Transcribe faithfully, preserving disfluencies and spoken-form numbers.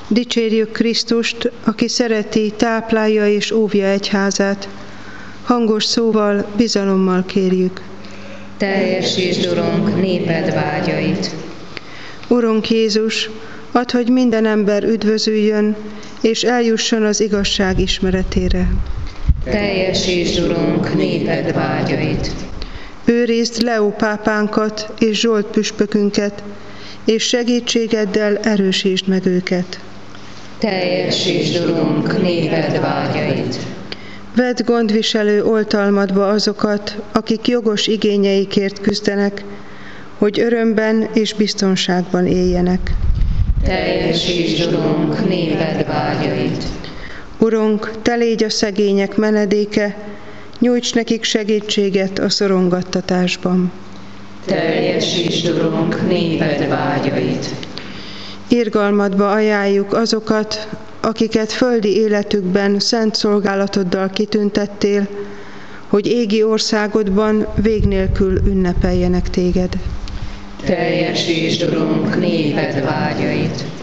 Dicsérjük Krisztust, aki szereti, táplálja és óvja egyházát. Hangos szóval, bizalommal kérjük. Teljesítsd, Urunk, néped vágyait. Urunk Jézus, add, hogy minden ember üdvözüljön, és eljusson az igazság ismeretére. Teljesítsd, Urunk, néped vágyait. Őrizd Leó pápánkat és Zsolt püspökünket, és segítségeddel erősítsd meg őket. Teljesítsd, Urunk, néped vágyait. Vedd gondviselő oltalmadba azokat, akik jogos igényeikért küzdenek, hogy örömben és biztonságban éljenek. Teljesítsd, Urunk, néped vágyait. Urunk, Te légy a szegények menedéke, nyújts nekik segítséget a szorongattatásban. Teljesítsd, Urunk, néped vágyait. Irgalmadba ajánljuk azokat, akiket földi életükben szent szolgálatoddal kitüntettél, hogy égi országodban vég nélkül ünnepeljenek Téged. Teljesítsd, Urunk, néped vágyait.